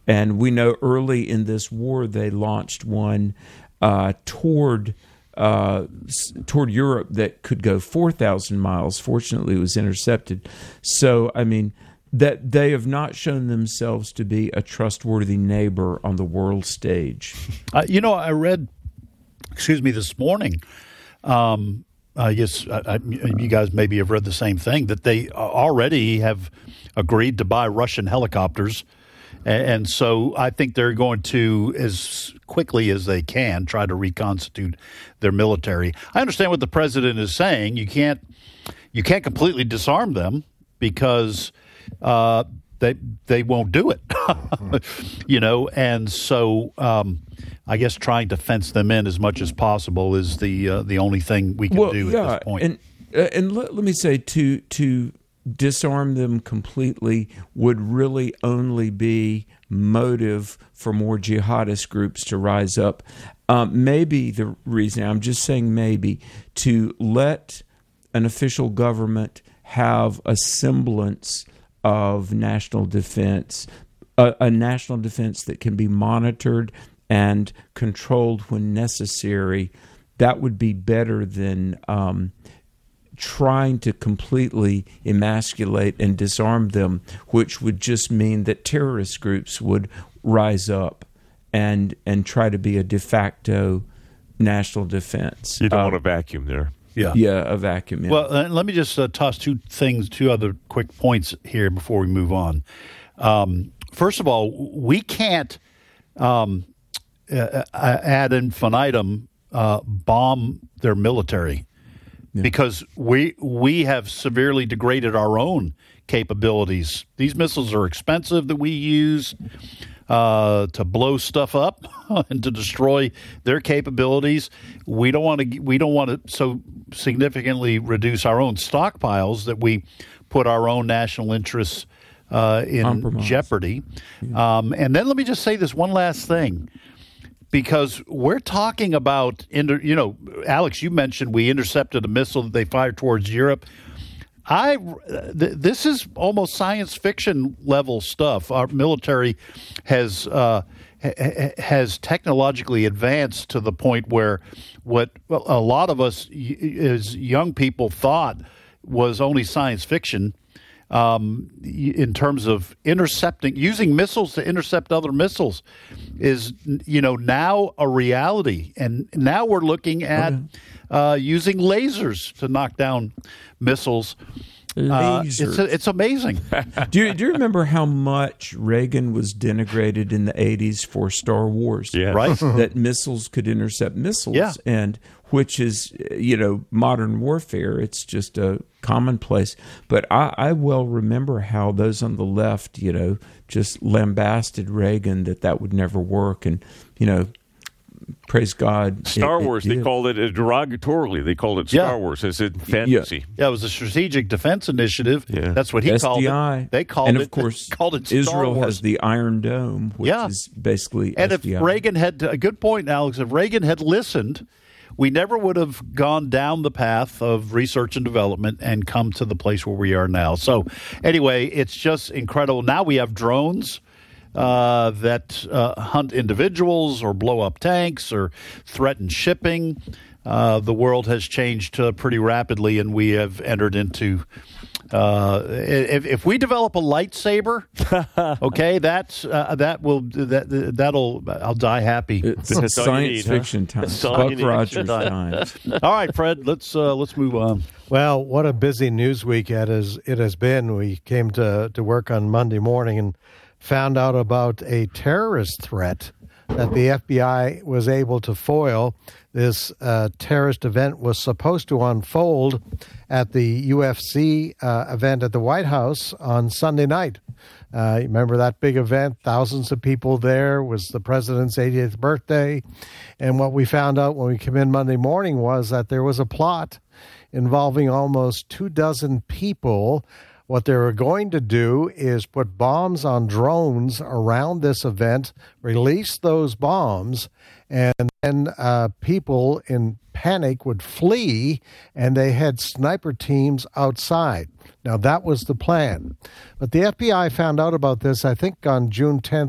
And we know early in this war they launched one toward Europe that could go 4,000 miles. Fortunately, it was intercepted. So, I mean, that they have not shown themselves to be a trustworthy neighbor on the world stage. I read, this morning, I guess you guys maybe have read the same thing, that they already have agreed to buy Russian helicopters. And so I think they're going to, as quickly as they can, try to reconstitute their military. I understand what the president is saying. You can't completely disarm them because they won't do it, And so I guess trying to fence them in as much as possible is the only thing we can do at this point. And let me say to disarm them completely would really only be motive for more jihadist groups to rise up. Maybe the reason, I'm just saying maybe, to let an official government have a semblance of national defense, a national defense that can be monitored and controlled when necessary. That would be better than trying to completely emasculate and disarm them, which would just mean that terrorist groups would rise up and try to be a de facto national defense. You don't want a vacuum there. Yeah, a vacuum. Yeah. Well, let me just toss two other quick points here before we move on. First of all, we can't ad infinitum bomb their military. Yeah. Because we have severely degraded our own capabilities. These missiles are expensive that we use to blow stuff up and to destroy their capabilities. We don't want to so significantly reduce our own stockpiles that we put our own national interests in jeopardy. Yeah. And then let me just say this one last thing. Because we're talking about, Alex, you mentioned we intercepted a missile that they fired towards Europe. This is almost science fiction level stuff. Our military has technologically advanced to the point where what a lot of us as young people thought was only science fiction. In terms of using missiles to intercept other missiles is, now a reality. And now we're looking at using lasers to knock down missiles. It's amazing. Do you remember how much Reagan was denigrated in the 80s for Star Wars? Yeah. Right. That missiles could intercept missiles. Yeah. And which is, modern warfare. It's just a commonplace. But I well remember how those on the left, just lambasted Reagan that would never work. And, praise God. Star Wars, they called it derogatorily. They called it Star Wars as in fantasy. Yeah, it was a strategic defense initiative. Yeah. That's what he SDI. called it. They called and it. Of course, called it Star Israel Wars. has the Iron Dome, which is basically and SDI. if Reagan had a good point, Alex. If Reagan had listened, we never would have gone down the path of research and development and come to the place where we are now. So, anyway, it's just incredible. Now we have drones that hunt individuals or blow up tanks or threaten shipping. The world has changed pretty rapidly, and we have entered into. If we develop a lightsaber, okay, that'll I'll die happy. It's science fiction time. Buck Rogers time. All right, Fred, let's move on. Well, what a busy news week it has been. We came to work on Monday morning and found out about a terrorist threat that the FBI was able to foil. This terrorist event was supposed to unfold at the UFC event at the White House on Sunday night. Remember that big event? Thousands of people there. It was the president's 80th birthday. And what we found out when we came in Monday morning was that there was a plot involving almost 24 people. What they were going to do is put bombs on drones around this event, release those bombs, and then people in panic would flee, and they had sniper teams outside. Now, that was the plan. But the FBI found out about this, I think, on June 10th